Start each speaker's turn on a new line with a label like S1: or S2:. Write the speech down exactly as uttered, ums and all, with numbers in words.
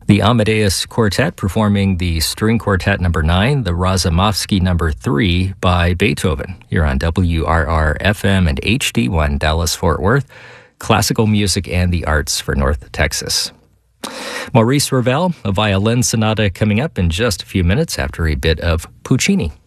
S1: The Amadeus Quartet performing the String Quartet number nine, the Razumovsky number three by Beethoven, here on W R R F M and H D one Dallas-Fort Worth, classical music and the arts for North Texas. Maurice Ravel, a violin sonata coming up in just a few minutes after a bit of Puccini.